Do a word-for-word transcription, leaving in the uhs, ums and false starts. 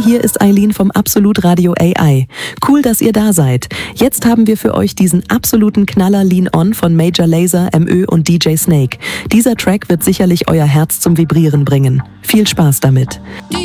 hier ist Eileen vom Absolut Radio A I. Cool, dass ihr da seid. Jetzt haben wir für euch diesen absoluten Knaller Lean On von Major Lazer, M Ö und D J Snake. Dieser Track wird sicherlich euer Herz zum Vibrieren bringen. Viel Spaß damit.